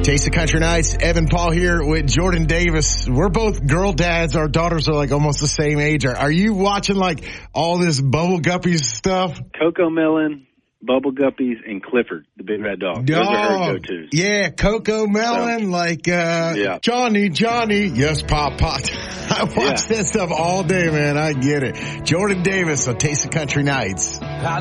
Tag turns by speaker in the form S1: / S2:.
S1: Taste of Country Nights. Evan Paul here with Jordan Davis. We're both girl dads. Our daughters are like almost the same age. Are you watching like all this Bubble Guppies stuff?
S2: Coco Melon, Bubble Guppies, and Clifford, the big red dog. Those are her go-tos.
S1: Yeah, Coco Melon, Johnny, yes, Pop. I watch that stuff all day, man. I get it. Jordan Davis on Taste of Country Nights.